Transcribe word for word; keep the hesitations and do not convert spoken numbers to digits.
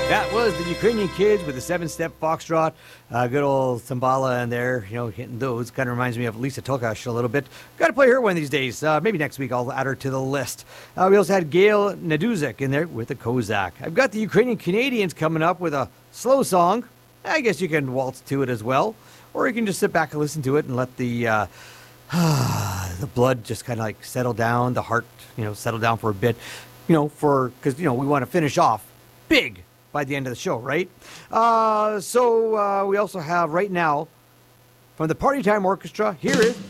That was the Ukrainian Kids with the seven-step foxtrot. Uh, good old Sambala in there, you know, hitting those. Kind of reminds me of Lisa Tokash a little bit. Got to play her one of these days. Uh, maybe next week I'll add her to the list. Uh, we also had Gail Naduzik in there with the Kozak. I've got the Ukrainian Canadians coming up with a slow song. I guess you can waltz to it as well. Or you can just sit back and listen to it and let the uh, the blood just kind of like settle down, the heart, you know, settle down for a bit. You know, for, because, you know, we want to finish off big by the end of the show, right? Uh, so uh, we also have right now from the Party Time Orchestra, here is